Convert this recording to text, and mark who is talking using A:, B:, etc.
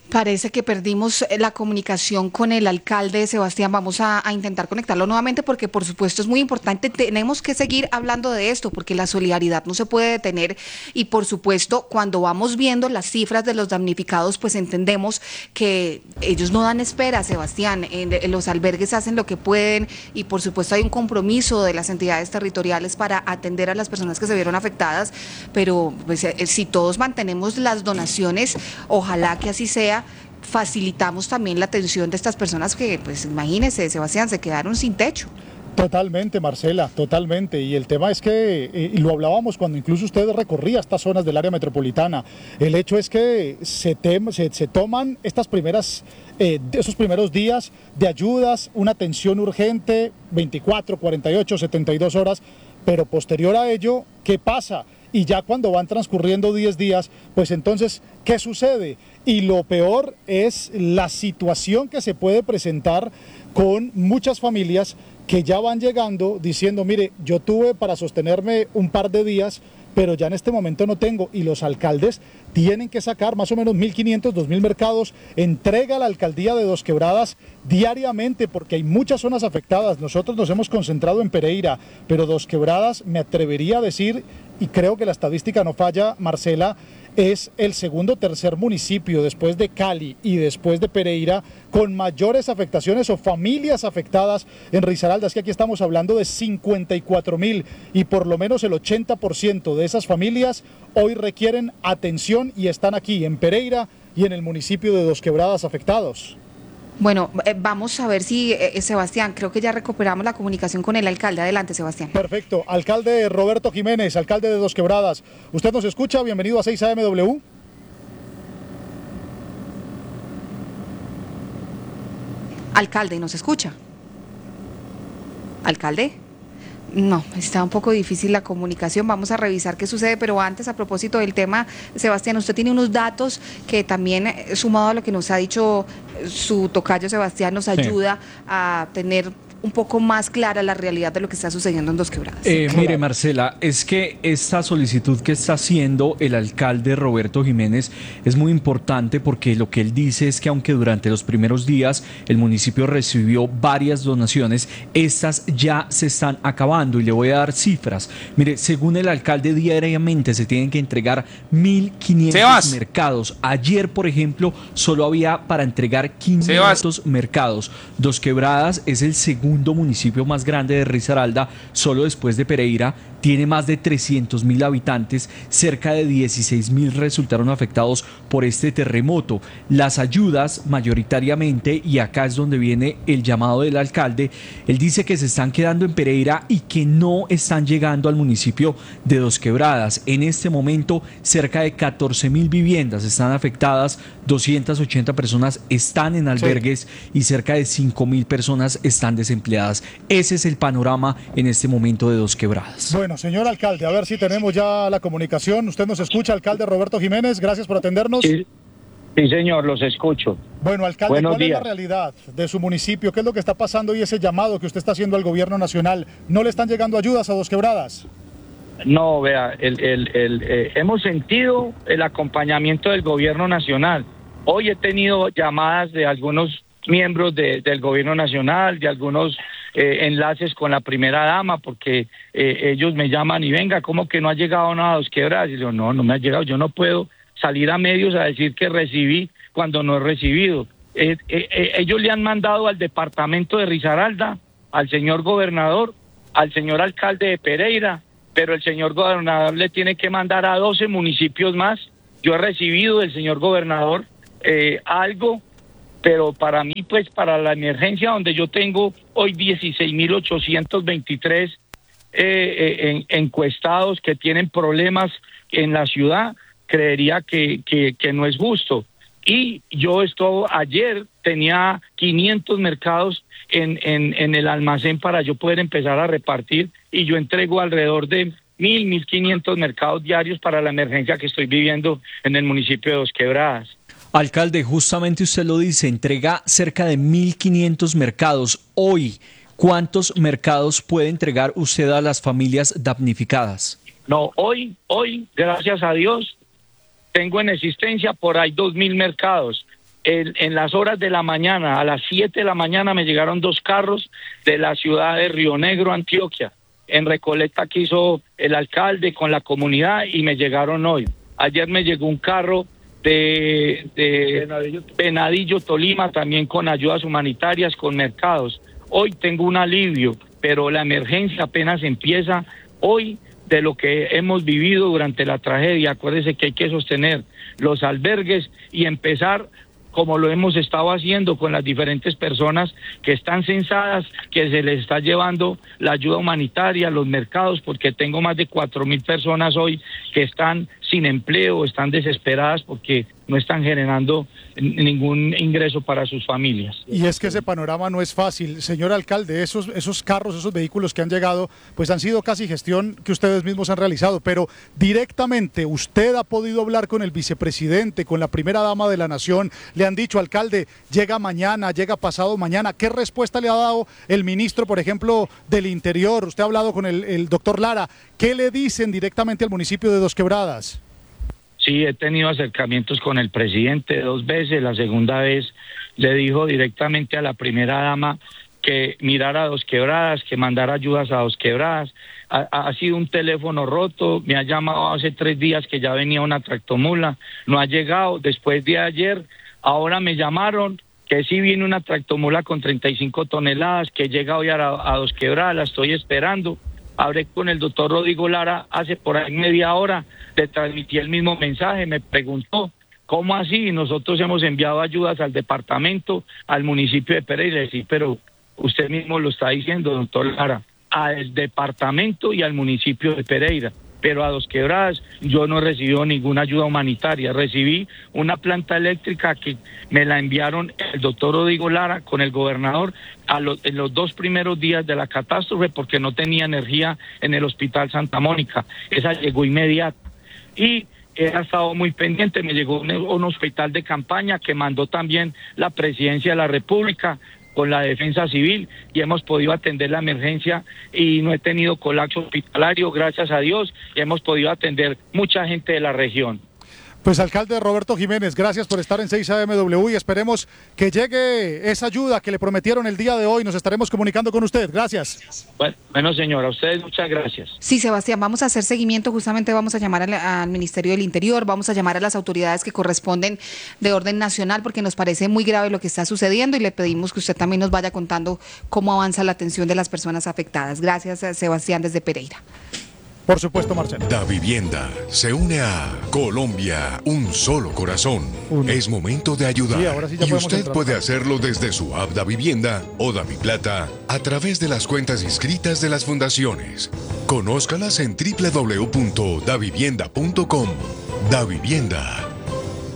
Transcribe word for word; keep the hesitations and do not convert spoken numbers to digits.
A: Parece que perdimos la comunicación con el alcalde Sebastián. Vamos a, a intentar conectarlo nuevamente porque por supuesto es muy importante. Tenemos que seguir hablando de esto porque la solidaridad no se puede detener y por supuesto cuando vamos viendo las cifras de los damnificados pues entendemos que ellos no dan espera, Sebastián. En, en los albergues hacen lo que pueden y por supuesto hay un compromiso de las entidades territoriales para atender a las personas que se vieron afectadas, pero pues, eh, si todos mantenemos las donaciones, ojalá que así sea, facilitamos también la atención de estas personas que, pues imagínese, Sebastián, se quedaron sin techo.
B: Totalmente, Marcela, totalmente. Y el tema es que, eh, y lo hablábamos cuando incluso usted recorría estas zonas del área metropolitana, el hecho es que se, tem se, se toman estas primeras, eh, esos primeros días de ayudas, una atención urgente, veinticuatro, cuarenta y ocho, setenta y dos horas, pero posterior a ello, ¿qué pasa? Y ya cuando van transcurriendo diez días, pues entonces, ¿qué sucede? Y lo peor es la situación que se puede presentar con muchas familias que ya van llegando diciendo, mire, yo tuve para sostenerme un par de días, pero ya en este momento no tengo, y los alcaldes tienen que sacar más o menos mil quinientos, dos mil mercados, entrega a la alcaldía de Dos Quebradas diariamente, porque hay muchas zonas afectadas. Nosotros nos hemos concentrado en Pereira, pero Dos Quebradas, me atrevería a decir, y creo que la estadística no falla, Marcela, es el segundo o tercer municipio después de Cali y después de Pereira con mayores afectaciones o familias afectadas en Risaralda. Es que aquí estamos hablando de cincuenta y cuatro mil y por lo menos el ochenta por ciento de esas familias hoy requieren atención y están aquí en Pereira y en el municipio de Dos Quebradas afectados.
A: Bueno, eh, vamos a ver si, eh, Sebastián, creo que ya recuperamos la comunicación con el alcalde. Adelante, Sebastián.
B: Perfecto. Alcalde Roberto Jiménez, alcalde de Dos Quebradas. ¿Usted nos escucha? Bienvenido a seis A M W.
A: Alcalde, ¿nos escucha? ¿Alcalde? No, está un poco difícil la comunicación, vamos a revisar qué sucede, pero antes, a propósito del tema, Sebastián, usted tiene unos datos que también, sumado a lo que nos ha dicho su tocayo Sebastián, nos ayuda sí. a tener un poco más clara la realidad de lo que está sucediendo en Dos Quebradas.
C: Eh, mire, Marcela, es que esta solicitud que está haciendo el alcalde Roberto Jiménez es muy importante porque lo que él dice es que aunque durante los primeros días el municipio recibió varias donaciones, estas ya se están acabando y le voy a dar cifras. Mire, según el alcalde, diariamente se tienen que entregar mil quinientos mercados. Ayer, por ejemplo, solo había para entregar quinientos mercados. Dos Quebradas es el segundo segundo municipio más grande de Risaralda, solo después de Pereira, tiene más de trescientos mil habitantes, cerca de dieciséis mil resultaron afectados por este terremoto. Las ayudas mayoritariamente, y acá es donde viene el llamado del alcalde, él dice que se están quedando en Pereira y que no están llegando al municipio de Dos Quebradas. En este momento, cerca de catorce mil viviendas están afectadas, doscientas ochenta personas están en albergues sí. y cerca de cinco mil personas están desempleadas. Ese es el panorama en este momento de Dos Quebradas.
B: Bueno, señor alcalde, a ver si tenemos ya la comunicación. ¿Usted nos escucha, alcalde Roberto Jiménez? Gracias por atendernos.
D: Sí, sí señor, los escucho.
B: Bueno, alcalde,
D: Buenos
B: ¿cuál
D: días.
B: es la realidad de su municipio? ¿Qué es lo que está pasando y ese llamado que usted está haciendo al gobierno nacional? ¿No le están llegando ayudas a Dos Quebradas?
D: No, vea, el, el, el, eh, hemos sentido el acompañamiento del gobierno nacional. Hoy he tenido llamadas de algunos miembros de, del gobierno nacional, de algunos eh, enlaces con la primera dama, porque eh, ellos me llaman y venga, ¿cómo que no ha llegado nada a Dos Quebradas? Y yo, no, no me ha llegado, yo no puedo salir a medios a decir que recibí cuando no he recibido. Eh, eh, eh, ellos le han mandado al departamento de Risaralda, al señor gobernador, al señor alcalde de Pereira, pero el señor gobernador le tiene que mandar a doce municipios más. Yo he recibido del señor gobernador eh, algo, pero para mí, pues, para la emergencia donde yo tengo hoy dieciséis mil ochocientos veintitrés eh, eh, en, encuestados que tienen problemas en la ciudad, creería que, que, que no es justo. Y yo esto ayer tenía quinientos mercados en, en, en el almacén para yo poder empezar a repartir, y yo entrego alrededor de mil, mil quinientos mercados diarios para la emergencia que estoy viviendo en el municipio de Dos Quebradas.
C: Alcalde, justamente usted lo dice, entrega cerca de mil quinientos mercados. Hoy, ¿cuántos mercados puede entregar usted a las familias damnificadas?
D: No, hoy, hoy, gracias a Dios, tengo en existencia por ahí dos mil mercados. En, en las horas de la mañana, a las siete de la mañana, me llegaron dos carros de la ciudad de Río Negro, Antioquia. En recolecta que hizo el alcalde con la comunidad y me llegaron hoy. Ayer me llegó un carro de, de Venadillo. Venadillo, Tolima, también con ayudas humanitarias, con mercados. Hoy tengo un alivio, pero la emergencia apenas empieza hoy de lo que hemos vivido durante la tragedia. Acuérdese que hay que sostener los albergues y empezar como lo hemos estado haciendo con las diferentes personas que están censadas, que se les está llevando la ayuda humanitaria, los mercados, porque tengo más de cuatro mil personas hoy que están sin empleo, están desesperadas porque no están generando ningún ingreso para sus familias.
B: Y es que ese panorama no es fácil. Señor alcalde, esos, esos carros, esos vehículos que han llegado, pues han sido casi gestión que ustedes mismos han realizado, pero directamente usted ha podido hablar con el vicepresidente, con la primera dama de la nación, le han dicho, alcalde, llega mañana, llega pasado mañana. ¿Qué respuesta le ha dado el ministro, por ejemplo, del Interior? Usted ha hablado con el, el doctor Lara. ¿Qué le dicen directamente al municipio de Dos Quebradas?
D: Sí, he tenido acercamientos con el presidente dos veces. La segunda vez le dijo directamente a la primera dama que mirara a Dos Quebradas, que mandara ayudas a Dos Quebradas. Ha, ha sido un teléfono roto, me ha llamado hace tres días que ya venía una tractomula, no ha llegado. Después de ayer, ahora me llamaron que sí viene una tractomula con treinta y cinco toneladas, que llega hoy a, a Dos Quebradas, la estoy esperando. Hablé con el doctor Rodrigo Lara hace por ahí media hora, le transmití el mismo mensaje, me preguntó, ¿cómo así? Nosotros hemos enviado ayudas al departamento, al municipio de Pereira. Sí, pero usted mismo lo está diciendo, doctor Lara, al departamento y al municipio de Pereira. Pero a Dos Quebradas yo no recibí ninguna ayuda humanitaria. Recibí una planta eléctrica que me la enviaron el doctor Rodrigo Lara con el gobernador a los, en los dos primeros días de la catástrofe porque no tenía energía en el Hospital Santa Mónica. Esa llegó inmediata. Y he estado muy pendiente, me llegó un, un hospital de campaña que mandó también la Presidencia de la República con la Defensa Civil y hemos podido atender la emergencia y no he tenido colapso hospitalario, gracias a Dios, y hemos podido atender mucha gente de la región.
B: Pues alcalde Roberto Jiménez, gracias por estar en seis A M W y esperemos que llegue esa ayuda que le prometieron el día de hoy. Nos estaremos comunicando con usted. Gracias.
D: Bueno, bueno señora, a ustedes muchas gracias.
A: Sí, Sebastián, vamos a hacer seguimiento, justamente vamos a llamar al, al Ministerio del Interior, vamos a llamar a las autoridades que corresponden de orden nacional porque nos parece muy grave lo que está sucediendo y le pedimos que usted también nos vaya contando cómo avanza la atención de las personas afectadas. Gracias, Sebastián, desde Pereira.
B: Por supuesto, Marcelo.
E: Da Vivienda se une a Colombia, un solo corazón. Uno. Es momento de ayudar.
B: Sí, ahora sí ya
E: y usted
B: entrar.
E: puede hacerlo desde su app Da Vivienda o Da Mi Plata a través de las cuentas inscritas de las fundaciones. Conózcalas en doble u doble u doble u punto da vivienda punto com. Da Vivienda.